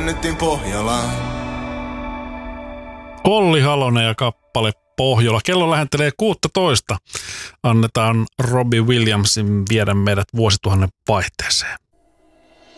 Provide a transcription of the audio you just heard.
lennettiin Pohjolaan. Olli Halonen ja kappale Pohjola. Kello lähentelee 16. Annetaan Robbie Williamsin viedä meidät vuosituhannen vaihteeseen.